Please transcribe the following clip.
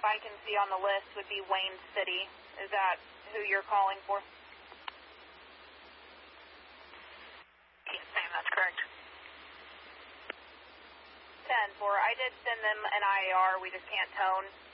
I can see on the list would be Wayne City. Is that who you're calling for? Yes, ma'am, that's correct. 10-4. I did send them an IAR. We just can't tone.